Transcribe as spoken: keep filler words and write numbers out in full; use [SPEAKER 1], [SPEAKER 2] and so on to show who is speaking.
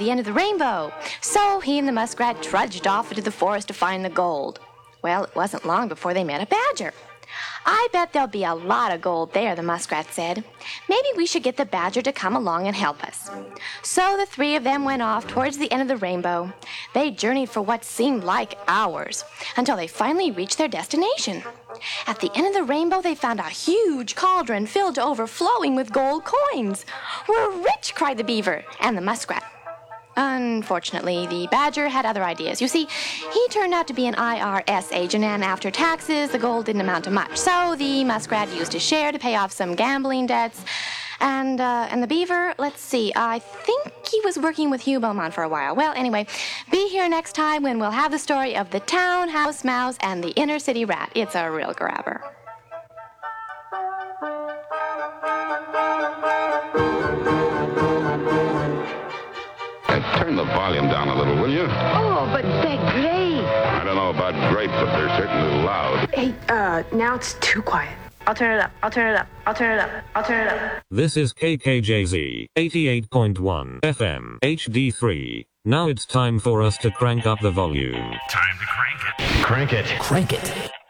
[SPEAKER 1] the end of the rainbow. So he and the muskrat trudged off into the forest to find the gold. Well, it wasn't long before they met a badger. I bet there'll be a lot of gold there, the muskrat said. Maybe we should get the badger to come along and help us. So the three of them went off towards the end of the rainbow. They journeyed for what seemed like hours, until they finally reached their destination. At the end of the rainbow, they found a huge cauldron filled to overflowing with gold coins. "We're rich!" cried the beaver and the muskrat. Unfortunately, the badger had other ideas. You see, he turned out to be an I R S agent, and after taxes, the gold didn't amount to much. So the muskrat used his share to pay off some gambling debts. And uh, and the beaver, let's see, I think he was working with Hugh Beaumont for a while. Well, anyway, be here next time when we'll have the story of the townhouse mouse and the inner city rat. It's a real grabber.
[SPEAKER 2] Turn the volume down a little, will you?
[SPEAKER 3] Oh, but they're great.
[SPEAKER 2] I don't know about great, but they're certainly loud.
[SPEAKER 3] Hey, uh, now it's too quiet. I'll turn it up. I'll turn it up. I'll turn it up. I'll turn it up.
[SPEAKER 4] This is K K J Z, eighty-eight point one F M, H D three. Now it's time for us to crank up the volume.
[SPEAKER 5] Time to crank it. Crank it.
[SPEAKER 6] Crank it.